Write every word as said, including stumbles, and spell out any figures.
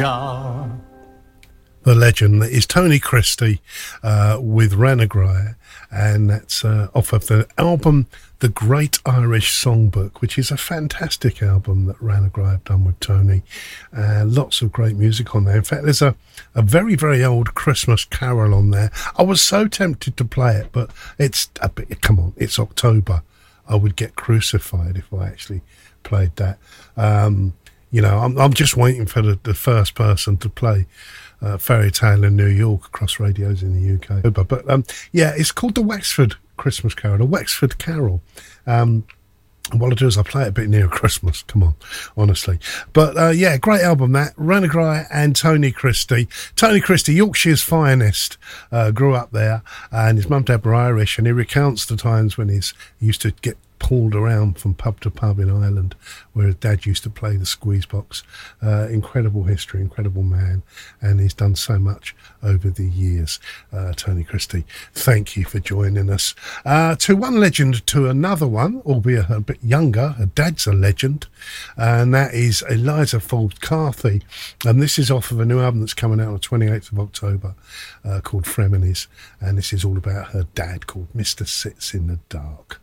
The legend is Tony Christie uh, with Ranagrai, and that's uh, off of the album The Great Irish Songbook, which is a fantastic album that Ranagrai have done with Tony. Uh, lots of great music on there. In fact, there's a, a very, very old Christmas carol on there. I was so tempted to play it, but it's a bit, come on, it's October. I would get crucified if I actually played that. Um, you know, I'm, I'm just waiting for the, the first person to play Uh, Fairy Tale in New York across radios in the U K. But, but um, yeah, it's called the Wexford Christmas Carol, the Wexford Carol. Um, and what I do is I play it a bit near Christmas, come on, honestly. But uh, yeah, great album that. Ranagrai and Tony Christie. Tony Christie, Yorkshire's finest, uh, grew up there, and his mum and dad were Irish, and he recounts the times when he's, he used to get pulled around from pub to pub in Ireland, where his dad used to play the squeeze box. Uh, incredible history, incredible man, and he's done so much over the years. Uh, Tony Christie, thank you for joining us. Uh, to one legend to another one, albeit a bit younger, her dad's a legend, and that is Eliza Forbes Carthy, and this is off of a new album that's coming out on the twenty-eighth of October uh, called Frenemies, and this is all about her dad called Mister Sits in the Dark.